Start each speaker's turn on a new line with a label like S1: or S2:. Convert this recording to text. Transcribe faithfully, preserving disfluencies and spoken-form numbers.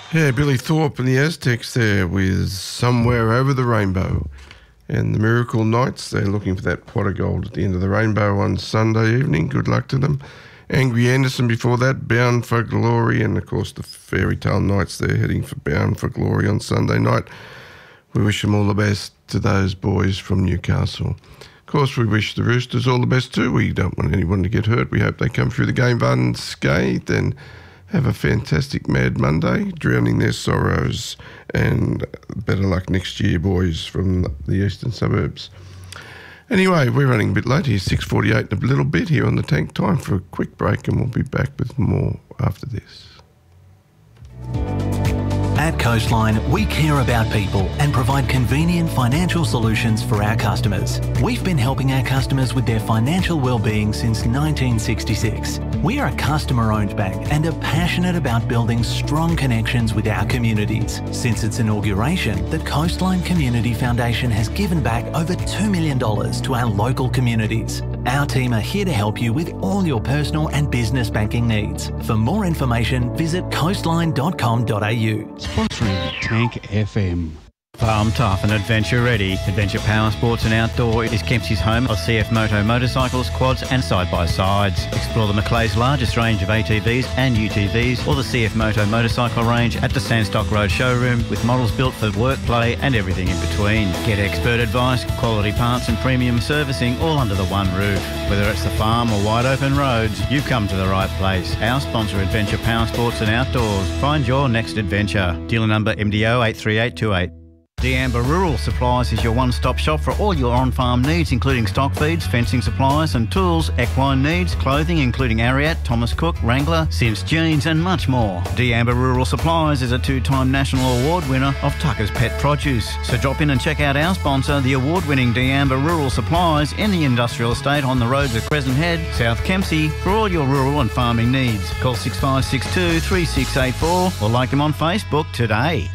S1: Yeah, Billy Thorpe and the Aztecs there with Somewhere Over the Rainbow. And the Miracle Knights, they're looking for that pot of gold at the end of the rainbow on Sunday evening. Good luck to them. Angry Anderson before that, Bound for Glory. And, of course, the Fairy Tale Knights, they're heading for Bound for Glory on Sunday night. We wish them all the best to those boys from Newcastle. Of course, we wish the Roosters all the best too. We don't want anyone to get hurt. We hope they come through the game unscathed and have a fantastic Mad Monday, drowning their sorrows, and better luck next year, boys, from the eastern suburbs. Anyway, we're running a bit late here, six forty-eight in a little bit here on the Tank. Time for a quick break, and we'll be back with more after this.
S2: At Coastline, we care about people and provide convenient financial solutions for our customers. We've been helping our customers with their financial well-being since nineteen sixty-six. We are a customer-owned bank and are passionate about building strong connections with our communities. Since its inauguration, the Coastline Community Foundation has given back over two million dollars to our local communities. Our team are here to help you with all your personal and business banking needs. For more information, visit coastline dot com dot a u.
S3: Sponsoring Tank F M.
S4: Farm tough and adventure ready. Adventure Power Sports and Outdoor is Kempsey's home of C F Moto motorcycles, quads and side-by-sides. Explore the Macleay's largest range of A T Vs and U T Vs or the C F Moto motorcycle range at the Sandstock Road showroom with models built for work, play and everything in between. Get expert advice, quality parts and premium servicing all under the one roof. Whether it's the farm or wide open roads, you've come to the right place. Our sponsor, Adventure Power Sports and Outdoors. Find your next adventure. Dealer number M D O eight three eight two eight. D'Amber Rural Supplies is your one-stop shop for all your on-farm needs, including stock feeds, fencing supplies and tools, equine needs, clothing including Ariat, Thomas Cook, Wrangler, Sims Jeans and much more. D'Amber Rural Supplies is a two-time national award winner of Tucker's Pet Produce. So drop in and check out our sponsor, the award-winning D'Amber Rural Supplies in the industrial estate on the roads of Crescent Head, South Kempsey for all your rural and farming needs. Call six five six two, three six eight four or like them on Facebook today.